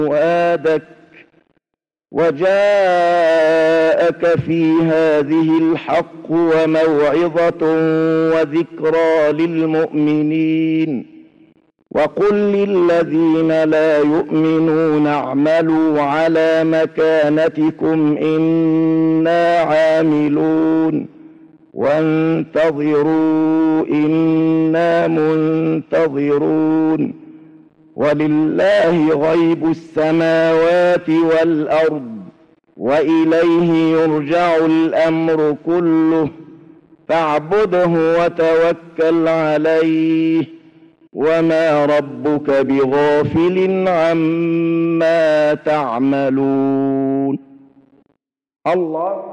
فؤادك وجاءك في هذه الحق وموعظة وذكرى للمؤمنين. وقل للذين لا يؤمنون اعملوا على مكانتكم إنا عاملون وانتظروا إنا منتظرون ولله غيب السماوات والأرض وإليه يرجع الأمر كله فاعبده وتوكل عليه وما ربك بغافل عما تعملون. الله